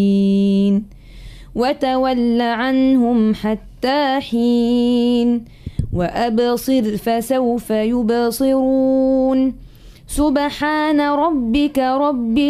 وتول عنهم حتى حين وأبصر فسوف يبصرون سبحان ربك رب